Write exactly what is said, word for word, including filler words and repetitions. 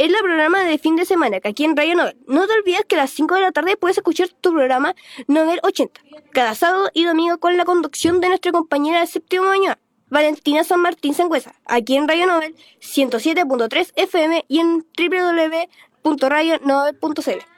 es la programa de fin de semana que aquí en Radio Nobel. No te olvides que a las cinco de la tarde puedes escuchar tu programa Nobel ochenta, cada sábado y domingo con la conducción de nuestra compañera de séptimo año, Valentina San Martín Sangüesa, aquí en Radio Nobel ciento siete punto tres F M y en doble u doble u doble u punto radio nobel punto c l.